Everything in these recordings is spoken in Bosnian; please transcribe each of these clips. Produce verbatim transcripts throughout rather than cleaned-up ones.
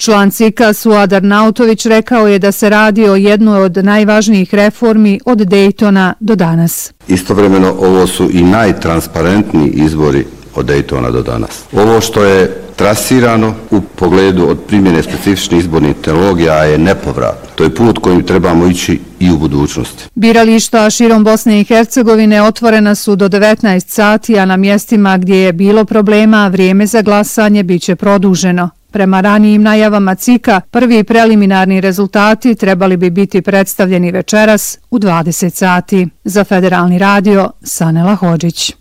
Član C I K-a Suad Arnautović rekao je da se radi o jednoj od najvažnijih reformi od Daytona do danas. Istovremeno ovo su i najtransparentniji izbori od Daytona do danas. Ovo što je trasirano u pogledu od primjene specifičnih izbornih tehnologija je nepovratno. To je put kojim trebamo ići i u budućnosti. Birališta širom Bosne i Hercegovine otvorena su do devetnaest sati, a na mjestima gdje je bilo problema vrijeme za glasanje biće produženo. Prema ranijim najavama C I K-a, prvi preliminarni rezultati trebali bi biti predstavljeni večeras u dvadeset sati. Za Federalni radio, Sanela Hodžić.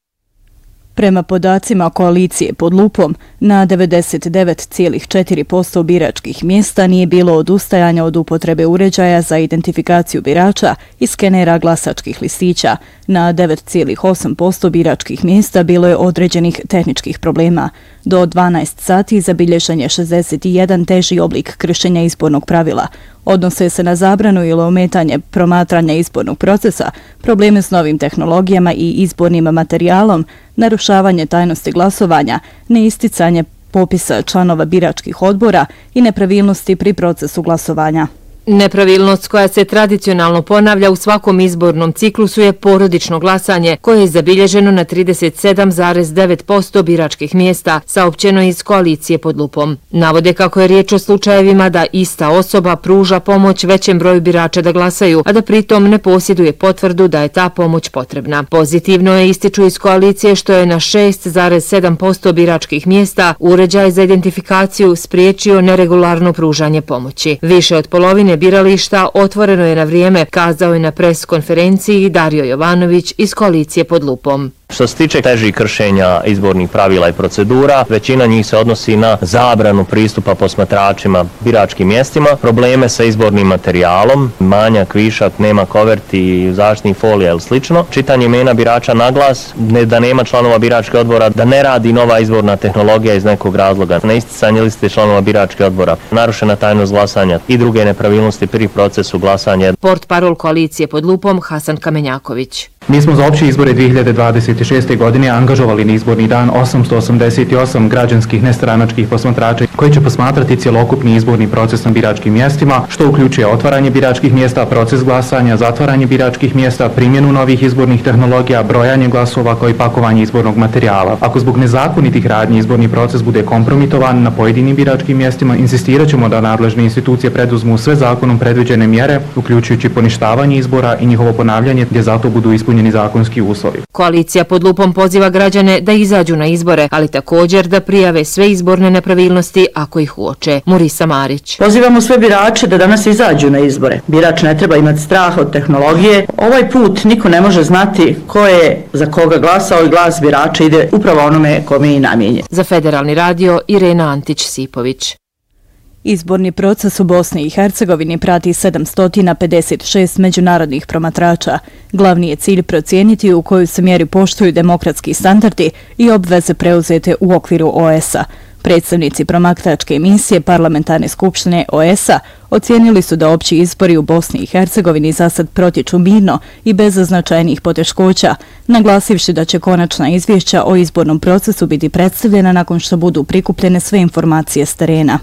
Prema podacima koalicije pod lupom, na devedeset devet zarez četiri posto biračkih mjesta nije bilo odustajanja od upotrebe uređaja za identifikaciju birača i skenera glasačkih listića. Na devet zarez osam posto biračkih mjesta bilo je određenih tehničkih problema. Do dvanaest sati zabilježen je šezdeset jedan teži oblik kršenja izbornog pravila. Odnose se na zabranu ili ometanje promatranja izbornog procesa, probleme s novim tehnologijama i izbornim materijalom, narušavanje tajnosti glasovanja, neisticanje popisa članova biračkih odbora i nepravilnosti pri procesu glasovanja. Nepravilnost koja se tradicionalno ponavlja u svakom izbornom ciklusu je porodično glasanje, koje je zabilježeno na trideset sedam zarez devet posto biračkih mjesta, saopćeno iz koalicije pod lupom. Navode kako je riječ o slučajevima da ista osoba pruža pomoć većem broju birača da glasaju, a da pritom ne posjeduje potvrdu da je ta pomoć potrebna. Pozitivno je, ističu iz koalicije, što je na šest zarez sedam posto biračkih mjesta uređaj za identifikaciju spriječio neregularno pružanje pomoći. Više od polovine birališta otvoreno je na vrijeme, kazao je na pres konferenciji Dario Jovanović iz koalicije pod lupom. Što se tiče težih kršenja izbornih pravila i procedura, većina njih se odnosi na zabranu pristupa posmatračima biračkim mjestima, probleme sa izbornim materijalom, manjak, višak, nema koverti, zaštitnih folija ili slično, čitanje imena birača na glas, ne, da nema članova biračkih odbora, da ne radi nova izborna tehnologija iz nekog razloga, neisticanje liste članova biračkih odbora, narušena tajnost glasanja i druge nepravilnosti pri procesu glasanja. Portparol koalicije pod lupom Hasan Kamenjaković. Mi smo za opće izbore dvije hiljade dvadeset šeste. godine angažovali na izborni dan osamsto osamdeset osam građanskih nestranačkih posmatrača koji će posmatrati cjelokupni izborni proces na biračkim mjestima, što uključuje otvaranje biračkih mjesta, proces glasanja, zatvaranje biračkih mjesta, primjenu novih izbornih tehnologija, brojanje glasova kao i pakovanje izbornog materijala. Ako zbog nezakonitih radnji izborni proces bude kompromitovan na pojedinim biračkim mjestima, insistirat ćemo da nadležne institucije preduzmu sve zakonom predviđene mjere, uključujući poništavanje izbora i njihovo ponavljanje gdje zato budu ispunjeni zakonski uslovi. Koalicija pod lupom poziva građane da izađu na izbore, ali također da prijave sve izborne nepravilnosti ako ih uoče. Murisa Marić. Pozivamo sve birače da danas izađu na izbore. Birač ne treba imati strah od tehnologije. Ovaj put niko ne može znati ko je za koga glasao i glas birača ide upravo onome kome je i namijenjen. Za Federalni radio Irena Antić-Sipović. Izborni proces u Bosni i Hercegovini prati sedamsto pedeset šest međunarodnih promatrača. Glavni je cilj procijeniti u kojoj se mjeri poštuju demokratski standardi i obveze preuzete u okviru O E S-a. Predstavnici promatračke misije Parlamentarne skupštine O E S-a ocijenili su da opći izbori u Bosni i Hercegovini zasad protječu mirno i bez značajnih poteškoća, naglasivši da će konačna izvješća o izbornom procesu biti predstavljena nakon što budu prikupljene sve informacije s terena.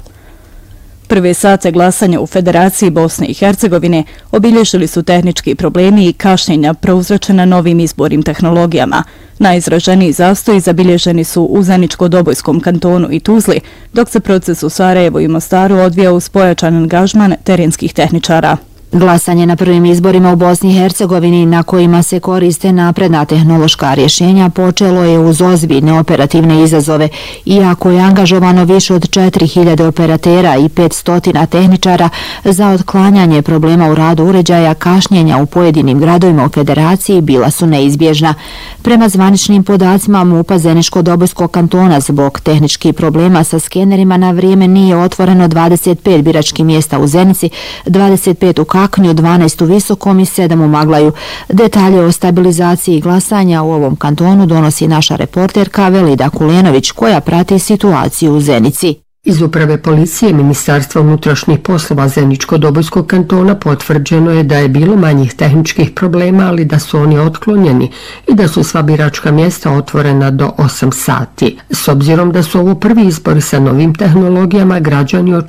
Prve sate glasanja u Federaciji Bosne i Hercegovine obilježili su tehnički problemi i kašnjenja prouzročena novim izbornim tehnologijama. Najizraženiji zastoji zabilježeni su u Zeničko-Dobojskom kantonu i Tuzli, dok se proces u Sarajevu i Mostaru odvija uz pojačan angažman terenskih tehničara. Glasanje na prvim izborima u Bosni i Hercegovini, na kojima se koriste napredna tehnološka rješenja, počelo je uz ozbiljne operativne izazove. Iako je angažovano više od četiri hiljade operatera i petsto tehničara za otklanjanje problema u radu uređaja, kašnjenja u pojedinim gradovima u Federaciji bila su neizbježna. Prema zvaničnim podacima MUP-a Zeničko-Dobojskog kantona, zbog tehničkih problema sa skenerima na vrijeme nije otvoreno dvadeset pet biračkih mjesta u Zenici, dvadeset pet u Kaknju, dvanaest u Visokom i sedam u Maglaju. Detalje o stabilizaciji glasanja u ovom kantonu donosi naša reporterka Velida Kulenović, koja prati situaciju u Zenici. Iz uprave policije Ministarstva unutrašnjih poslova Zeničko-Dobojskog kantona potvrđeno je da je bilo manjih tehničkih problema, ali da su oni otklonjeni i da su sva biračka mjesta otvorena do osam sati. S obzirom da su ovo prvi izbori sa novim tehnologijama, građani očekuju